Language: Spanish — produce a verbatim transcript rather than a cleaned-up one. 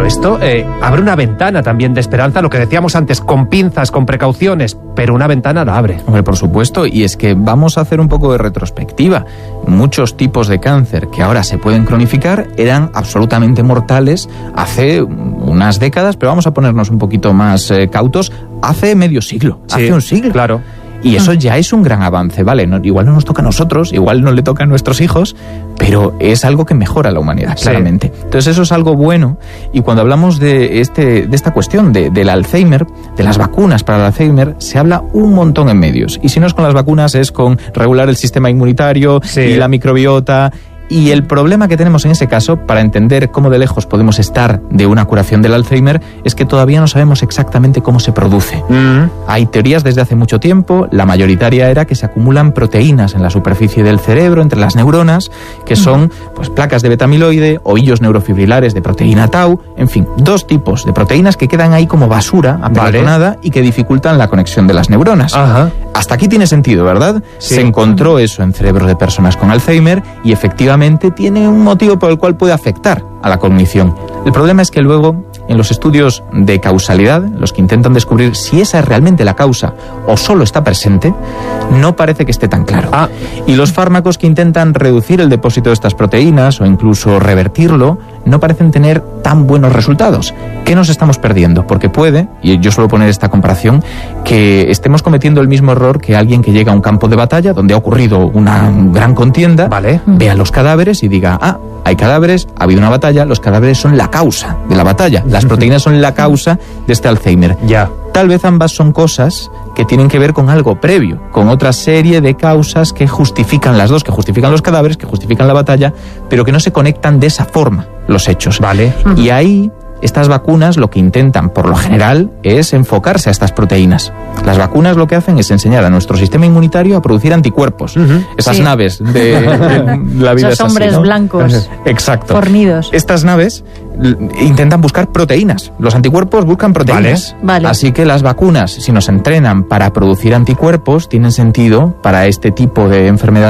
esto eh, abre una ventana también de esperanza, lo que decíamos antes, con pinzas, con precauciones, pero una ventana la abre. Hombre, por supuesto, y es que vamos a hacer un poco de retrospectiva. Muchos tipos de cáncer que ahora se pueden cronificar eran absolutamente mortales hace unas décadas, pero vamos a ponernos un poquito más eh, cautos, hace medio siglo, Sí, hace un siglo. Claro. Y eso ya es un gran avance, ¿vale? No, igual no nos toca a nosotros, igual no le toca a nuestros hijos, pero es algo que mejora a la humanidad, claramente. Sí. Entonces eso es algo bueno, y cuando hablamos de este de esta cuestión de, del Alzheimer, de las vacunas para el Alzheimer, se habla un montón en medios. Y si no es con las vacunas, es con regular el sistema inmunitario, sí, y la microbiota. Y el problema que tenemos en ese caso, para entender cómo de lejos podemos estar de una curación del Alzheimer, es que todavía no sabemos exactamente cómo se produce. Mm. Hay teorías desde hace mucho tiempo, la mayoritaria era que se acumulan proteínas en la superficie del cerebro, entre las neuronas, que son pues placas de beta-amiloide, ovillos neurofibrilares de proteína tau, en fin, dos tipos de proteínas que quedan ahí como basura apelotonada, vale, y que dificultan la conexión de las neuronas. Ajá. Hasta aquí tiene sentido, ¿verdad? Sí. Se encontró eso en cerebros de personas con Alzheimer y efectivamente tiene un motivo por el cual puede afectar a la cognición. El problema es que luego, en los estudios de causalidad, los que intentan descubrir si esa es realmente la causa o solo está presente, no parece que esté tan claro. Ah. Y los fármacos que intentan reducir el depósito de estas proteínas o incluso revertirlo, no parecen tener tan buenos resultados. ¿Qué nos estamos perdiendo? Porque puede, y yo suelo poner esta comparación, que estemos cometiendo el mismo error que alguien que llega a un campo de batalla donde ha ocurrido una gran contienda, vale, vea los cadáveres y diga, ah, hay cadáveres, ha habido una batalla, los cadáveres son la causa de la batalla, las proteínas son la causa de este Alzheimer. Ya. Tal vez ambas son cosas que tienen que ver con algo previo, con otra serie de causas que justifican las dos, que justifican los cadáveres, que justifican la batalla, pero que no se conectan de esa forma los hechos. Vale. Y ahí estas vacunas lo que intentan, por lo general, es enfocarse a estas proteínas. Las vacunas lo que hacen es enseñar a nuestro sistema inmunitario a producir anticuerpos. Uh-huh. Esas sí. naves de, de la vida. Esos hombres así, ¿no? blancos. Exacto. Fornidos. Estas naves intentan buscar proteínas. Los anticuerpos buscan proteínas. Vale. Vale. Así que las vacunas, si nos entrenan para producir anticuerpos, tienen sentido para este tipo de enfermedades